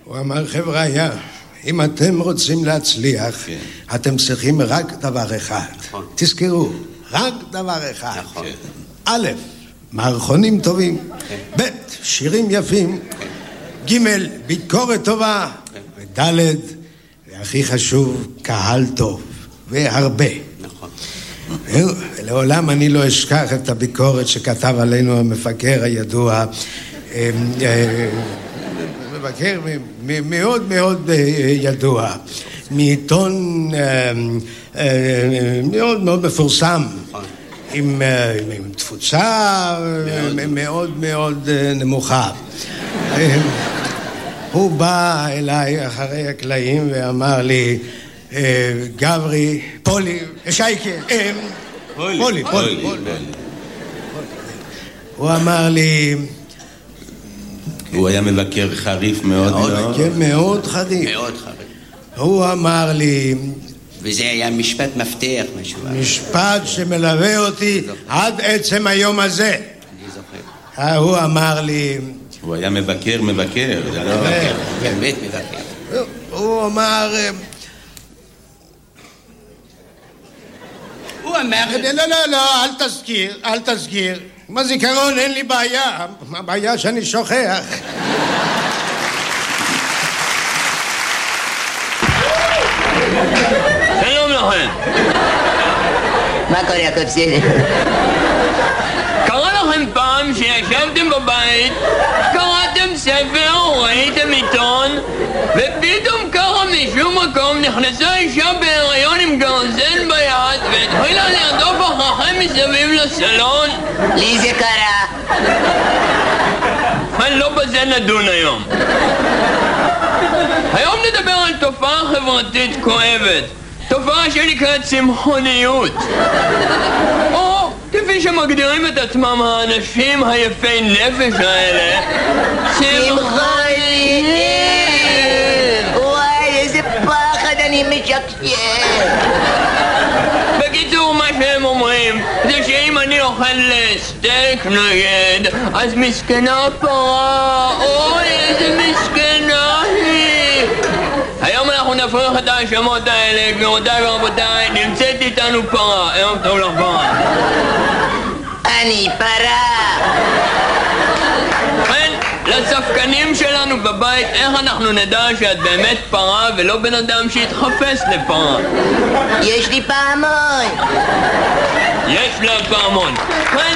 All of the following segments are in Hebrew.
הוא אמר, חבר'ה, אם אתם רוצים להצליח, אתם צריכים רק דבר אחד. תזכרו, רק דבר אחד. א', מערכונים טובים, ב', שירים יפים, ג', ביקורת טובה, וד', והכי חשוב, קהל טוב, והרבה. לעולם אני לא אשכח את הביקורת שכתב עלינו המפקר הידוע, מבקר מאוד מאוד ידוע, מעיתון מאוד מאוד מפורסם, עם תפוצה מאוד מאוד נמוכה. הוא בא אליי אחרי הקלעים ואמר לי, גברי, פולי, שייקה, פולי. הוא אמר לי, הוא היה מבקר חריף מאוד. מאוד חריף. הוא אמר לי, וזה היה משפט מפתח משהו. משפט שמלווה אותי עד עצם היום הזה. אני זוכר. הוא אמר לי, הוא היה מבקר, זה לא... באמת מבקר. הוא אמר... לא, אל תזכיר. עם הזיכרון אין לי בעיה. הבעיה שאני שוכח. שלום לכם. מה קורה, יעקב סייני? קרה לכם פעם שישבתם בבית, קראתם ספר, ראיתם עיתון, ופתאום ככה משום מקום נכנסה אישה בהיריון עם גרזן ביד והתחילה לרדוף אחריכם מסביב לסלון? לי זה קרה. לא בזה נדון היום. היום נדבר על תופעה חברתית כואבת, תופעה שנקראת צמחוניות, או כפי שמגדירים את עצמם האנשים היפי נפש האלה, צמחונים. וואי, איזה פחד, אני משקשק. בקיצור, מה שהם אומרים זה שאם אני אוכל סטייק נגד, אז מסכנה פרה, אוי איזה מסכנה היא. היום אנחנו נפריך את ההאשמות האלה, גבירותיי ורבותיי. נמצאת איתנו פרה. ערב טוב לך פרה. אני פרה. כן, לספקנים שלנו בבית, איך אנחנו נדע שאת באמת פרה ולא בן אדם שהתחפש לפרה? יש לי פעמון. יש לה פעמון. כן.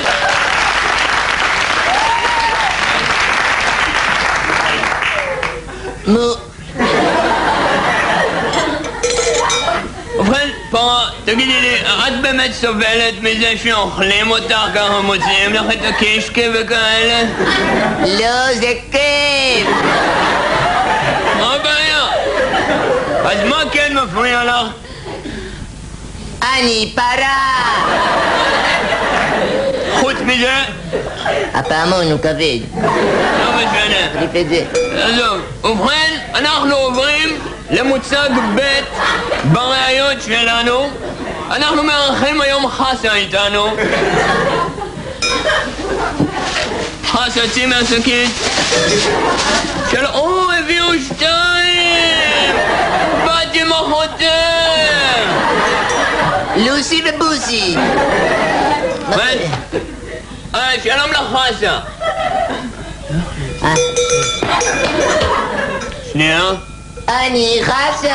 ובכן, פרה, תגידי לי, את באמת סובלת מזה שאוכלים אותך ככה, מוציאים לך את הקישקה וכאלה? לא, זה כיף. מה הבעיה? אז מה כן מפריע לך? אני פרה. חוץ מזה? הפעמון הוא כבד. לא משנה. תחליף את זה. עזוב. ובכן, אנחנו עוברים למוצג ב' בראיות שלנו. אנחנו מארחים היום חסה איתנו. חסה, צאי מהשקית. הביאו 2! בת עם אחותם! לוסי ובוסי. שלום לך חסה. שנייה. אני חסה.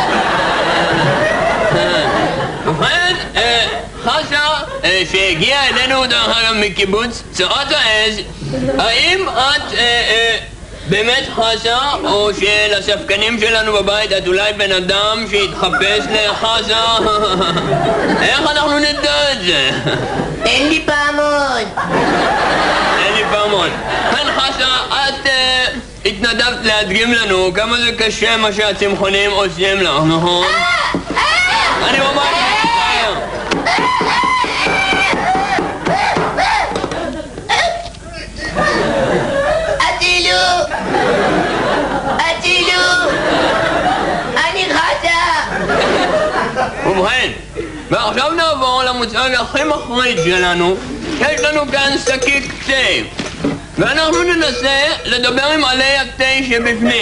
ובכן, חסה, שהגיעה אלינו דרך אגב מקיבוץ צרת העז, האם את באמת חסה, או שלספקנים שלנו בבית את אולי בן אדם שהתחפש לחסה? איך אנחנו נדע את זה? אין לי פעמון. אין לי פעמון. כן חסה, את התנדבת להדגים לנו כמה זה קשה מה שהצמחונים עושים לך, נכון? אני ממש מצטער. אני חסה. ובכן, ועכשיו נעבור למוצג הכי מחריד שלנו. יש לנו כאן שקית תה, ואנחנו ננסה לדבר עם עלי התה שבפנים.